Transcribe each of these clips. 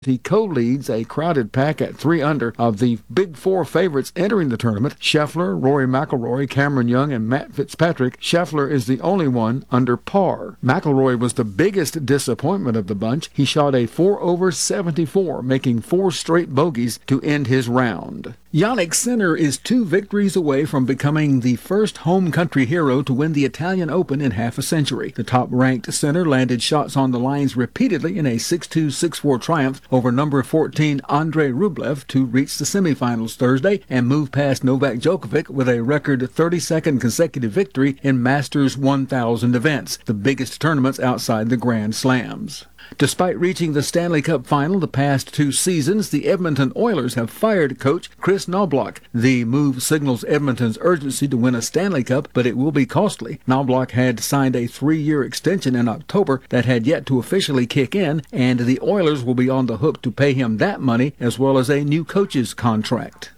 He co-leads a crowded pack at 3 under of the Big Four favorites entering the tournament: Scheffler, Rory McIlroy, Cameron Young, and Matt Fitzpatrick. Scheffler is the only one under par. McIlroy was the biggest disappointment of the bunch. He shot a 4 over 74, making 4 straight bogeys to end his round. Jannik Sinner is 2 victories away from becoming the first home country hero to win the Italian Open in half a century. The top-ranked Sinner landed shots on the lines repeatedly in a 6-2, 6-4 triumph over number 14 Andrei Rublev to reach the semifinals Thursday and move past Novak Djokovic with a record 32nd consecutive victory in Masters 1000 events, the biggest tournaments outside the Grand Slams. Despite reaching the Stanley Cup final the past 2 seasons, the Edmonton Oilers have fired coach Chris Knoblauch. The move signals Edmonton's urgency to win a Stanley Cup, but it will be costly. Knoblauch had signed a 3-year extension in October that had yet to officially kick in, and the Oilers will be on the hook to pay him that money as well as a new coach's contract.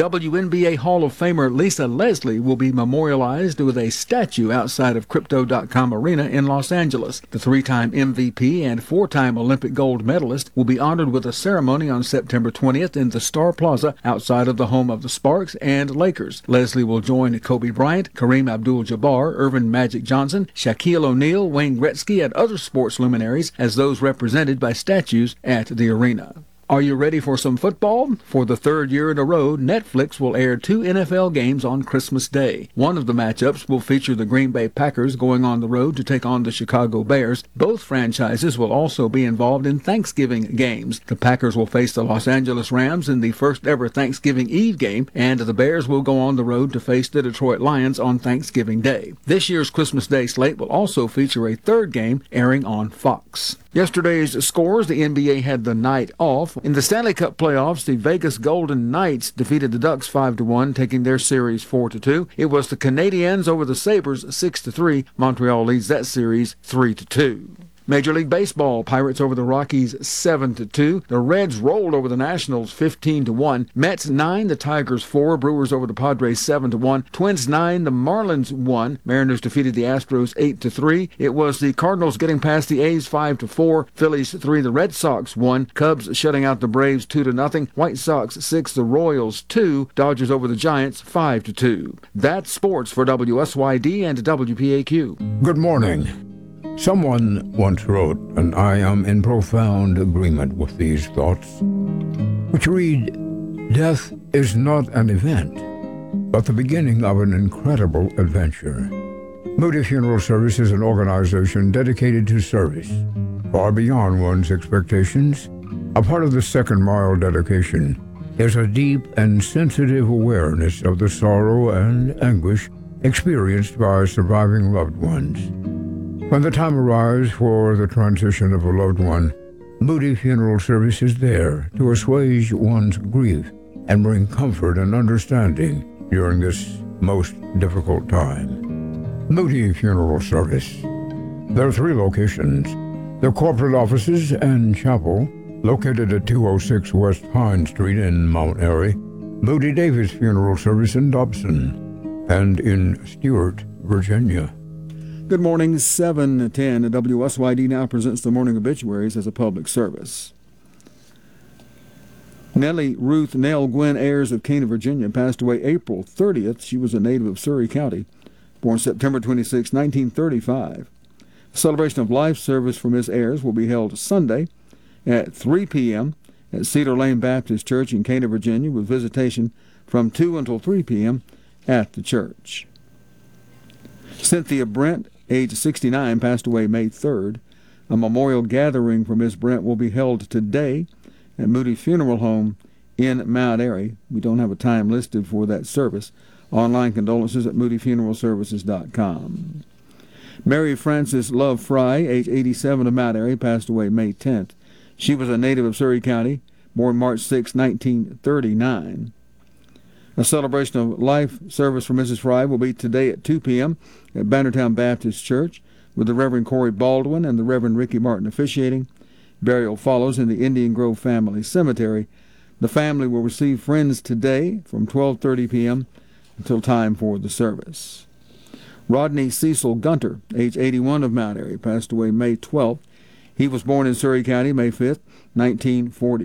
WNBA Hall of Famer Lisa Leslie will be memorialized with a statue outside of Crypto.com Arena in Los Angeles. The 3-time MVP and 4-time Olympic gold medalist will be honored with a ceremony on September 20th in the Star Plaza outside of the home of the Sparks and Lakers. Leslie will join Kobe Bryant, Kareem Abdul-Jabbar, Irvin Magic Johnson, Shaquille O'Neal, Wayne Gretzky, and other sports luminaries as those represented by statues at the arena. Are you ready for some football? For the 3rd year in a row, Netflix will air 2 NFL games on Christmas Day. One of the matchups will feature the Green Bay Packers going on the road to take on the Chicago Bears. Both franchises will also be involved in Thanksgiving games. The Packers will face the Los Angeles Rams in the first-ever Thanksgiving Eve game, and the Bears will go on the road to face the Detroit Lions on Thanksgiving Day. This year's Christmas Day slate will also feature a 3rd game airing on Fox. Yesterday's scores: the NBA had the night off. In the Stanley Cup playoffs, the Vegas Golden Knights defeated the Ducks 5-1, taking their series 4-2. It was the Canadiens over the Sabres 6-3. Montreal leads that series 3-2. Major League Baseball, Pirates over the Rockies 7-2. The Reds rolled over the Nationals 15-1. Mets 9, the Tigers 4. Brewers over the Padres 7-1. Twins 9, the Marlins 1. Mariners defeated the Astros 8-3. It was the Cardinals getting past the A's 5-4. Phillies 3, the Red Sox 1. Cubs shutting out the Braves 2-0. White Sox 6, the Royals 2. Dodgers over the Giants 5-2. That's sports for WSYD and WPAQ. Good morning. Someone once wrote, and I am in profound agreement with these thoughts, which read, "Death is not an event, but the beginning of an incredible adventure." Moody Funeral Service is an organization dedicated to service, far beyond one's expectations. A part of the Second Mile dedication is a deep and sensitive awareness of the sorrow and anguish experienced by surviving loved ones. When the time arrives for the transition of a loved one, Moody Funeral Service is there to assuage one's grief and bring comfort and understanding during this most difficult time. Moody Funeral Service. There are 3 locations: the corporate offices and chapel, located at 206 West Pine Street in Mount Airy, Moody Davis Funeral Service in Dobson, and in Stuart, Virginia. Good morning, 7:10. WSYD now presents the morning obituaries as a public service. Nellie Ruth Nell Gwen Ayers of Cana, Virginia, passed away April 30th. She was a native of Surry County, born September 26, 1935. A celebration of life service for Miss Ayers will be held Sunday at 3 p.m. at Cedar Lane Baptist Church in Cana, Virginia, with visitation from 2 until 3 p.m. at the church. Cynthia Brent, age 69, passed away May 3rd. A memorial gathering for Miss Brent will be held today at Moody Funeral Home in Mount Airy. We don't have a time listed for that service. Online condolences at moodyfuneralservices.com. Mary Frances Love Fry, age 87, of Mount Airy, passed away May 10th. She was a native of Surry County, born March 6, 1939. A celebration of life service for Mrs. Fry will be today at 2 p.m. at Bannertown Baptist Church, with the Reverend Corey Baldwin and the Reverend Ricky Martin officiating. Burial follows in the Indian Grove Family Cemetery. The family will receive friends today from 12:30 p.m. until time for the service. Rodney Cecil Gunter, age 81, of Mount Airy, passed away May 12th. He was born in Surry County May 5th. 1940.